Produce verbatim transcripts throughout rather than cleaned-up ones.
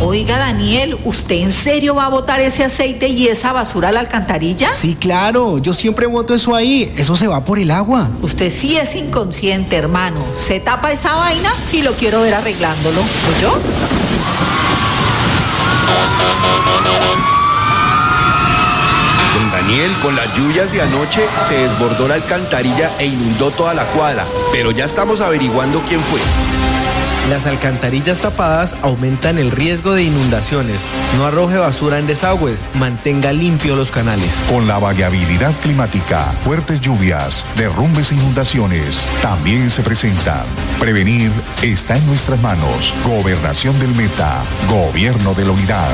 Oiga, Daniel, ¿usted en serio va a botar ese aceite y esa basura a la alcantarilla? Sí, claro, yo siempre boto eso ahí, eso se va por el agua. Usted sí es inconsciente, hermano. Se tapa esa vaina y lo quiero ver arreglándolo. ¿Oyó? Don Daniel, con las lluvias de anoche se desbordó la alcantarilla e inundó toda la cuadra, pero ya estamos averiguando quién fue. Las alcantarillas tapadas aumentan el riesgo de inundaciones. No arroje basura en desagües, mantenga limpios los canales. Con la variabilidad climática, fuertes lluvias, derrumbes e inundaciones también se presentan. Prevenir está en nuestras manos. Gobernación del Meta, Gobierno de la Unidad.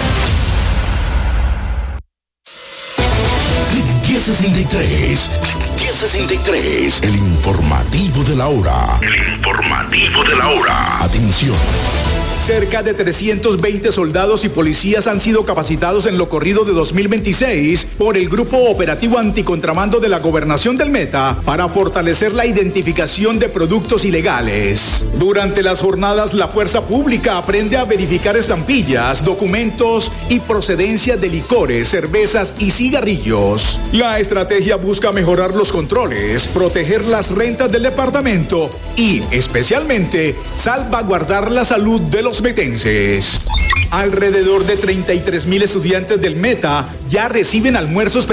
diez sesenta y tres, diez sesenta y tres, el informativo de la hora. El informativo de la hora. Atención. Cerca de trescientos veinte soldados y policías han sido capacitados en lo corrido de dos mil veintiséis por el Grupo Operativo Anticontrabando de la Gobernación del Meta para fortalecer la identificación de productos ilegales. Durante las jornadas, la fuerza pública aprende a verificar estampillas, documentos y procedencia de licores, cervezas y cigarrillos. La estrategia busca mejorar los controles, proteger las rentas del departamento y, especialmente, salvaguardar la salud de los metenses. Alrededor de treinta y tres mil estudiantes del Meta ya reciben almuerzos